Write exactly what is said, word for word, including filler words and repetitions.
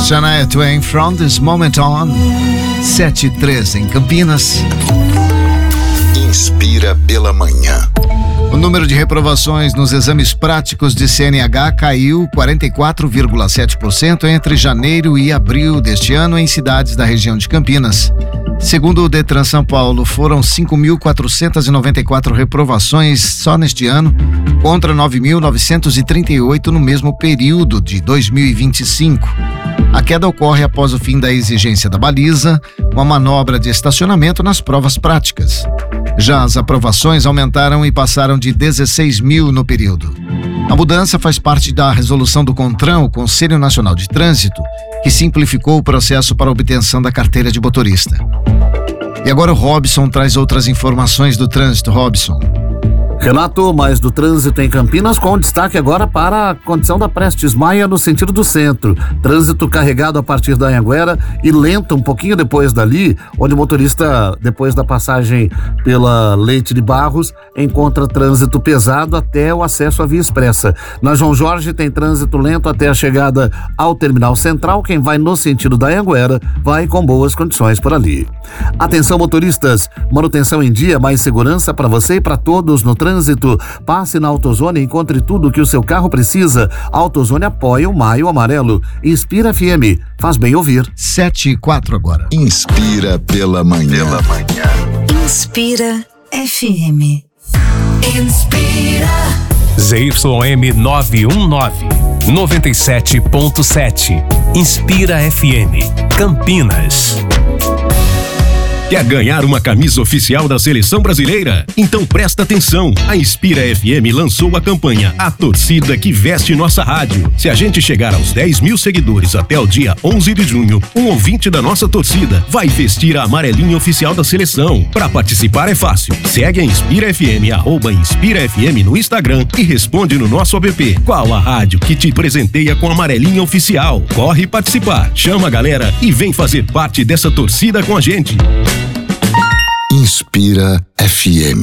Shania Twain, From This Moment On, sete e treze em Campinas. Inspira pela manhã. O número de reprovações nos exames práticos de C N H caiu quarenta e quatro vírgula sete por cento entre janeiro e abril deste ano em cidades da região de Campinas. Segundo o Detran São Paulo, foram cinco mil quatrocentas e noventa e quatro reprovações só neste ano, contra nove mil novecentos e trinta e oito no mesmo período de dois mil e vinte e cinco. A queda ocorre após o fim da exigência da baliza, uma manobra de estacionamento nas provas práticas. Já as aprovações aumentaram e passaram de dezesseis mil no período. A mudança faz parte da resolução do CONTRAN, o Conselho Nacional de Trânsito, que simplificou o processo para obtenção da carteira de motorista. E agora o Robson traz outras informações do trânsito. Robson. Renato, mais do trânsito em Campinas, com destaque agora para a condição da Prestes Maia no sentido do centro. Trânsito carregado a partir da Anhanguera e lento um pouquinho depois dali, onde o motorista, depois da passagem pela Leite de Barros, encontra trânsito pesado até o acesso à Via Expressa. Na João Jorge tem trânsito lento até a chegada ao Terminal Central. Quem vai no sentido da Anhanguera vai com boas condições por ali. Atenção, motoristas, manutenção em dia, mais segurança para você e para todos no trânsito. Trânsito, passe na AutoZone e encontre tudo o que o seu carro precisa. A AutoZone apoia o Maio Amarelo. Inspira F M, faz bem ouvir. sete e quatro agora. Inspira pela manhã. Pela manhã. Inspira F M. Inspira. Z Y M nove um nove, noventa e sete ponto sete. Inspira F M. Campinas. Quer ganhar uma camisa oficial da Seleção Brasileira? Então presta atenção. A Inspira F M lançou a campanha A Torcida que Veste Nossa Rádio. Se a gente chegar aos dez mil seguidores até o dia onze de junho, um ouvinte da nossa torcida vai vestir a amarelinha oficial da seleção. Para participar é fácil. Segue a Inspira F M, arroba Inspira F M no Instagram e responde no nosso app. Qual a rádio que te presenteia com a amarelinha oficial? Corre participar. Chama a galera e vem fazer parte dessa torcida com a gente. Inspira F M.